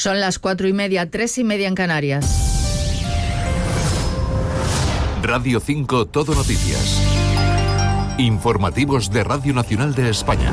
Son las 4:30, 3:30 en Canarias. Radio 5 Todo Noticias. Informativos de Radio Nacional de España.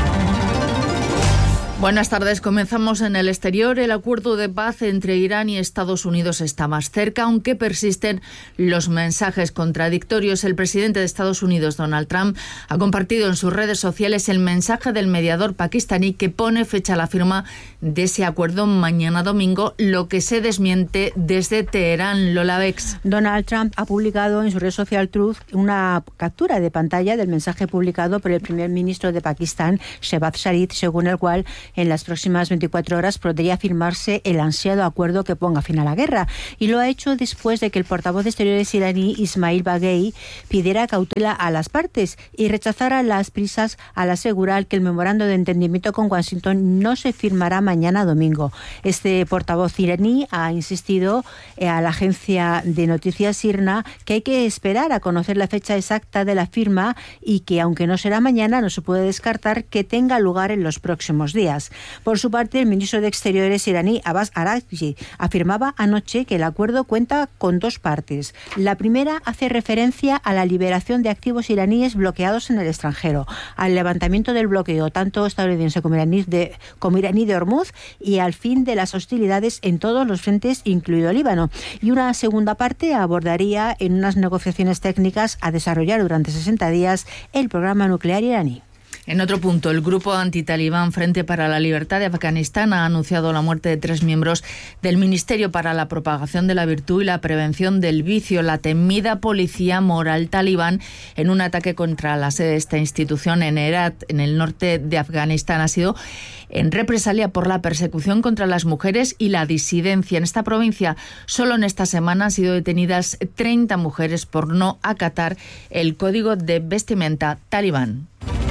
Buenas tardes. Comenzamos en el exterior. El acuerdo de paz entre Irán y Estados Unidos está más cerca, aunque persisten los mensajes contradictorios. El presidente de Estados Unidos, Donald Trump, ha compartido en sus redes sociales el mensaje del mediador pakistaní que pone fecha a la firma de ese acuerdo mañana domingo, lo que se desmiente desde Teherán. Lola Bex. Donald Trump ha publicado en su red social Truth una captura de pantalla del mensaje publicado por el primer ministro de Pakistán, Shehbaz Sharif, según el cual en las próximas 24 horas podría firmarse el ansiado acuerdo que ponga fin a la guerra. Y lo ha hecho después de que el portavoz de Exteriores iraní, Ismail Baghei, pidiera cautela a las partes y rechazara las prisas al asegurar que el memorando de entendimiento con Washington no se firmará mañana domingo. Este portavoz iraní ha insistido a la agencia de noticias IRNA que hay que esperar a conocer la fecha exacta de la firma y que, aunque no será mañana, no se puede descartar que tenga lugar en los próximos días. Por su parte, el ministro de Exteriores iraní, Abbas Araghchi, afirmaba anoche que el acuerdo cuenta con dos partes. La primera hace referencia a la liberación de activos iraníes bloqueados en el extranjero, al levantamiento del bloqueo tanto estadounidense como iraní de Hormuz y al fin de las hostilidades en todos los frentes, incluido Líbano. Y una segunda parte abordaría en unas negociaciones técnicas a desarrollar durante 60 días el programa nuclear iraní. En otro punto, el grupo antitalibán Frente para la Libertad de Afganistán ha anunciado la muerte de 3 miembros del Ministerio para la Propagación de la Virtud y la Prevención del Vicio, la temida policía moral talibán, en un ataque contra la sede de esta institución en Herat, en el norte de Afganistán. Ha sido en represalia por la persecución contra las mujeres y la disidencia. En esta provincia, solo en esta semana han sido detenidas 30 mujeres por no acatar el código de vestimenta talibán.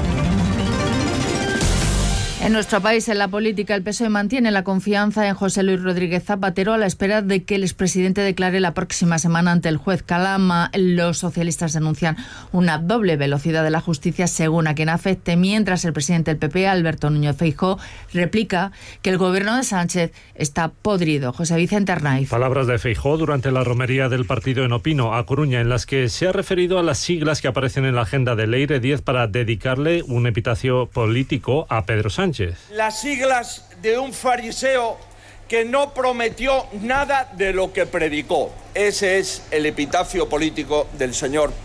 En nuestro país, en la política, el PSOE mantiene la confianza en José Luis Rodríguez Zapatero a la espera de que el expresidente declare la próxima semana ante el juez Calama. Los socialistas denuncian una doble velocidad de la justicia según a quien afecte, mientras el presidente del PP, Alberto Núñez Feijóo, replica que el gobierno de Sánchez está podrido. José Vicente Arnaiz. Palabras de Feijóo durante la romería del partido en Opino, a Coruña, en las que se ha referido a las siglas que aparecen en la agenda de Leire 10 para dedicarle un epitafio político a Pedro Sánchez. Las siglas de un fariseo que no prometió nada de lo que predicó. Ese es el epitafio político del señor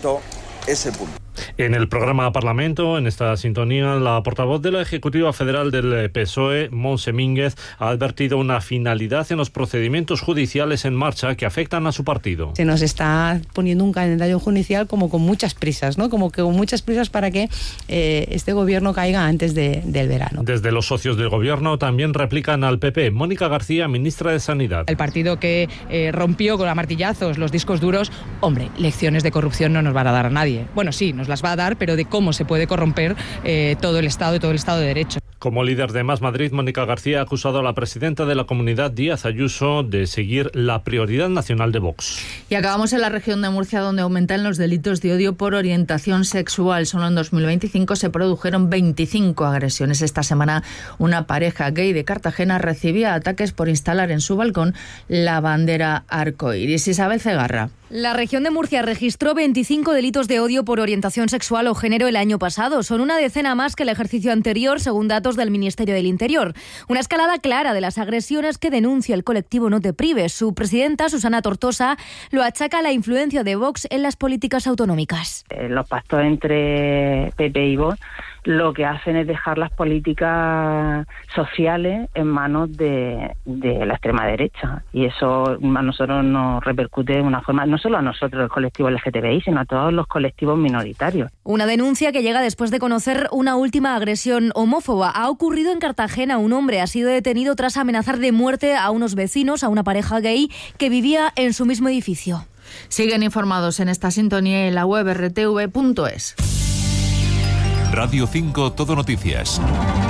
P.S. En el programa Parlamento, en esta sintonía, la portavoz de la Ejecutiva Federal del PSOE, Montse Mínguez, ha advertido una finalidad en los procedimientos judiciales en marcha que afectan a su partido. Se nos está poniendo un calendario judicial como con muchas prisas, ¿no? Como que con muchas prisas para que este gobierno caiga antes del verano. Desde los socios del gobierno también replican al PP. Mónica García, ministra de Sanidad. El partido que rompió con a martillazos los discos duros, hombre, lecciones de corrupción no nos van a dar a nadie. Bueno, sí, nos las va a dar, pero de cómo se puede corromper todo el Estado y todo el Estado de Derecho. Como líder de Más Madrid, Mónica García ha acusado a la presidenta de la Comunidad, Díaz Ayuso, de seguir la prioridad nacional de Vox. Y acabamos en la región de Murcia, donde aumentan los delitos de odio por orientación sexual. Solo en 2025 se produjeron 25 agresiones. Esta semana, una pareja gay de Cartagena recibía ataques por instalar en su balcón la bandera arcoíris. Isabel Cegarra. La región de Murcia registró 25 delitos de odio por orientación sexual o género el año pasado. Son una decena más que el ejercicio anterior, según datos del Ministerio del Interior. Una escalada clara de las agresiones que denuncia el colectivo No Te Prives. Su presidenta, Susana Tortosa, lo achaca a la influencia de Vox en las políticas autonómicas. Los pactos entre PP y Vox lo que hacen es dejar las políticas sociales en manos de la extrema derecha, y eso a nosotros nos repercute de una forma, no solo a nosotros, el colectivo LGTBI, sino a todos los colectivos minoritarios. Una denuncia que llega después de conocer una última agresión homófoba. Ha ocurrido en Cartagena. Un hombre ha sido detenido tras amenazar de muerte a unos vecinos, a una pareja gay que vivía en su mismo edificio. Siguen informados en esta sintonía en la web rtv.es. Radio 5 Todo Noticias.